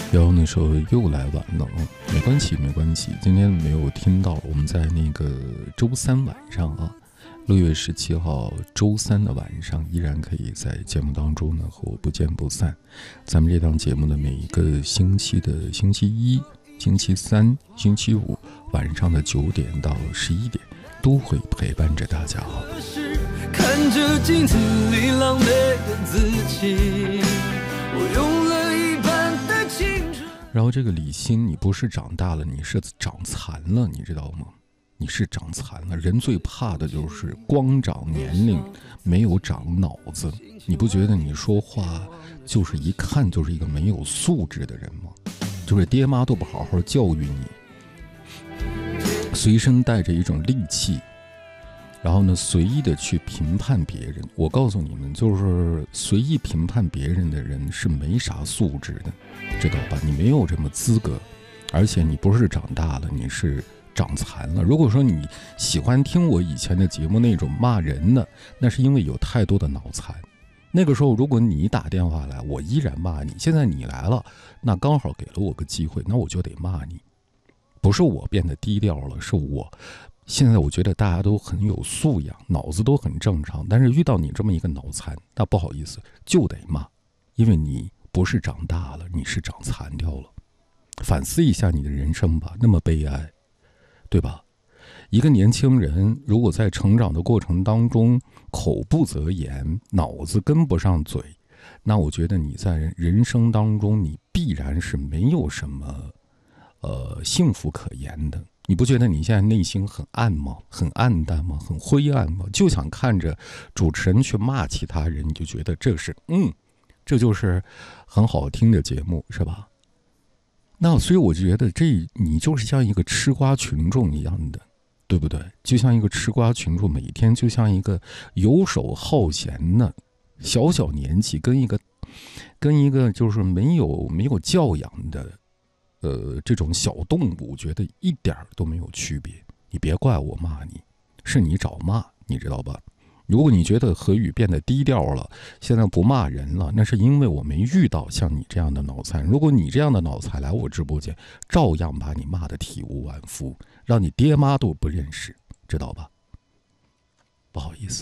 然后那时候又来晚了，没关系没关系，今天没有听到，我们在那个周三晚上啊，6月17号周三的晚上，依然可以在节目当中呢和我不见不散。咱们这档节目的每一个星期的星期一、星期三、星期五晚上的9点到11点，都会陪伴着大家。 看着镜子里狼狈的自己，我用了一半的青春。 然后这个李欣，你不是长大了，你是长残了，你知道吗？你是长残了。人最怕的就是光长年龄没有长脑子。你不觉得你说话就是一看就是一个没有素质的人吗？就是爹妈都不好好教育你，随身带着一种戾气，然后呢随意的去评判别人。我告诉你们，就是随意评判别人的人是没啥素质的，知道吧？你没有这么资格，而且你不是长大了，你是长残了。如果说你喜欢听我以前的节目那种骂人的，那是因为有太多的脑残。那个时候如果你打电话来，我依然骂你。现在你来了，那刚好给了我个机会，那我就得骂你。不是我变得低调了，是我现在我觉得大家都很有素养，脑子都很正常，但是遇到你这么一个脑残，那不好意思就得骂，因为你不是长大了，你是长残掉了。反思一下你的人生吧，那么悲哀，对吧？一个年轻人如果在成长的过程当中口不择言，脑子跟不上嘴，那我觉得你在人生当中你必然是没有什么幸福可言的。你不觉得你现在内心很暗吗？很暗淡吗？很灰暗吗？就想看着主持人去骂其他人，你就觉得这这就是很好听的节目，是吧？那所以我觉得你就是像一个吃瓜群众一样的，对不对？就像一个吃瓜群众，每天就像一个游手好闲的小年纪，跟一个就是没有教养的这种小动物，觉得一点都没有区别。你别怪我骂你，是你找骂，你知道吧？如果你觉得何宇变得低调了，现在不骂人了，那是因为我没遇到像你这样的脑残。如果你这样的脑残来我直播间，照样把你骂得体无完肤，让你爹妈都不认识，知道吧？不好意思。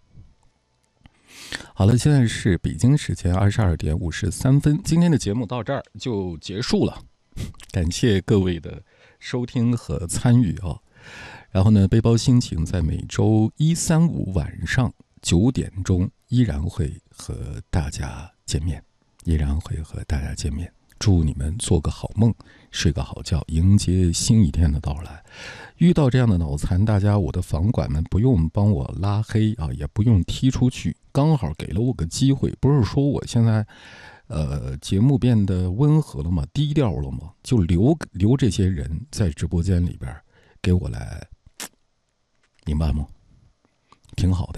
好了，现在是北京时间22点53分，今天的节目到这儿就结束了。感谢各位的收听和参与啊！然后呢，背包心情在每周1、3、5晚上9点钟依然会和大家见面，祝你们做个好梦，睡个好觉，迎接新一天的到来。遇到这样的脑残，大家我的房管们不用帮我拉黑啊，也不用踢出去，刚好给了我个机会。不是说我现在节目变得温和了吗？低调了吗？就留这些人在直播间里边给我来，明白吗？挺好的。